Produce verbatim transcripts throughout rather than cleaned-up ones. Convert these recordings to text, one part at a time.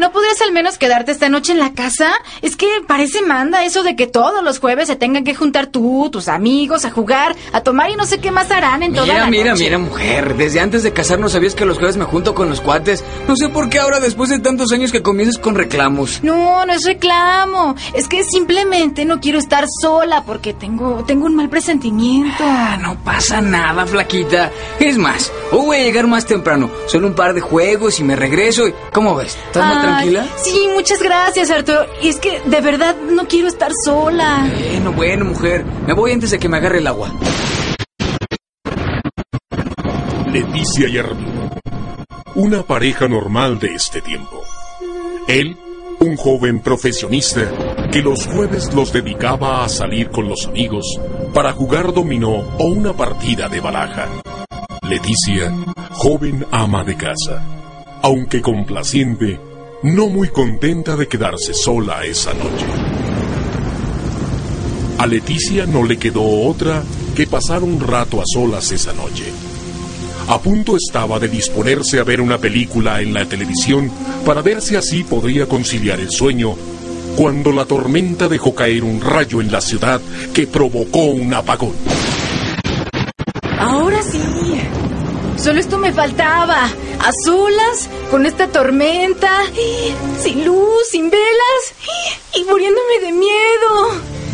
¿no podrías al menos quedarte esta noche en la casa? Es que parece manda eso de que todos los jueves se tengan que juntar tú, tus amigos, a jugar, a tomar y no sé qué más harán en mira, toda la mira, noche. Mira, mira, mujer, desde antes de casarnos sabías que los jueves me junto con los cuates. No sé por qué ahora, después de tantos años, que comienzas con reclamos. No, no es reclamo. Es que simplemente no quiero estar sola porque tengo, tengo un mal presentimiento. Ah, no pasa nada, flaquita. Es más, hoy voy a llegar más temprano. Solo un par de juegos y me regreso. Y... ¿Cómo ves? ¿Estás más tranquila? Sí, muchas gracias, Arturo. Y es que de verdad no quiero estar sola. Bueno, bueno, mujer. Me voy antes de que me agarre el agua. Leticia y Arturo, una pareja normal de este tiempo. Él, un joven profesionista que los jueves los dedicaba a salir con los amigos para jugar dominó o una partida de baraja. Leticia, joven ama de casa, aunque complaciente, no muy contenta de quedarse sola esa noche. A Leticia no le quedó otra que pasar un rato a solas esa noche. A punto estaba de disponerse a ver una película en la televisión para ver si así podría conciliar el sueño, cuando la tormenta dejó caer un rayo en la ciudad que provocó un apagón. Ahora sí. Solo esto me faltaba. A solas, con esta tormenta, sin luz, sin velas y muriéndome de miedo.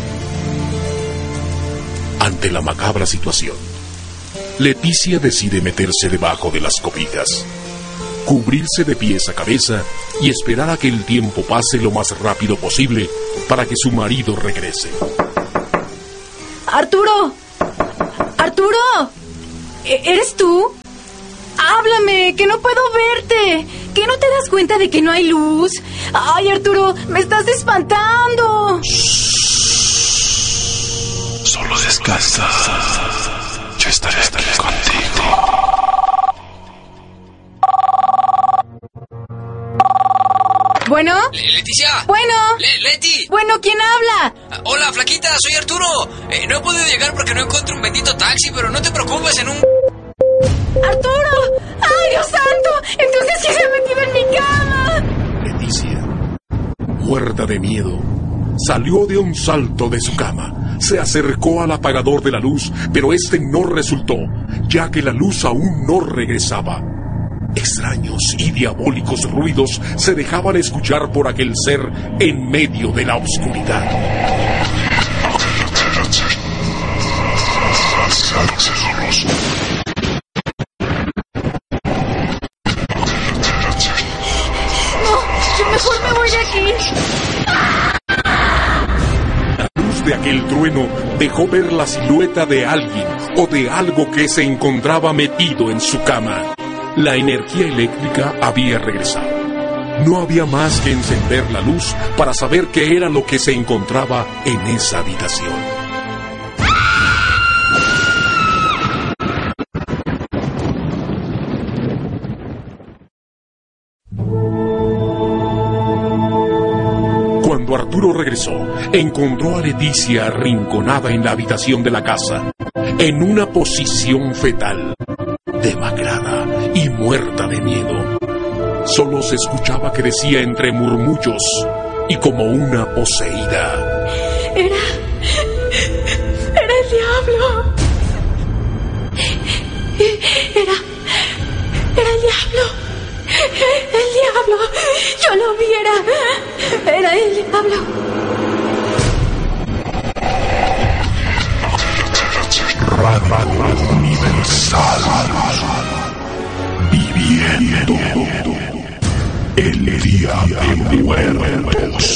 Ante la macabra situación, Leticia decide meterse debajo de las cobijas, cubrirse de pies a cabeza y esperar a que el tiempo pase lo más rápido posible para que su marido regrese. ¡Arturo! ¡Arturo! ¿Eres tú? ¡Háblame! ¡Que no puedo verte! ¿Que no te das cuenta de que no hay luz? ¡Ay, Arturo! ¡Me estás espantando! Solo descansa. Yo estaré, estaré contigo. ¿Bueno? Le Leticia. ¿Bueno? Le Leti. Bueno, ¿quién habla? Ah, hola, flaquita, soy Arturo. Eh, no he podido llegar porque no encuentro un bendito taxi, pero no te preocupes, en un... ¡Arturo! ¡Ay, Dios santo! Entonces, ¿quién se ha metido en mi cama? Leticia, muerta de miedo, salió de un salto de su cama. Se acercó al apagador de la luz, pero este no resultó, ya que la luz aún no regresaba. Extraños y diabólicos ruidos se dejaban escuchar por aquel ser en medio de la oscuridad. No, yo mejor me voy de aquí. De aquel trueno dejó ver la silueta de alguien o de algo que se encontraba metido en su cama. La energía eléctrica había regresado. No había más que encender la luz para saber qué era lo que se encontraba en esa habitación. Cuando Arturo regresó, encontró a Leticia arrinconada en la habitación de la casa, en una posición fetal, demacrada y muerta de miedo. Solo se escuchaba que decía entre murmullos y como una poseída: Era... era el diablo. Era... era el diablo. El diablo. Yo lo vi, era... era el diablo. Radio Universal. Viviendo el día de muertos.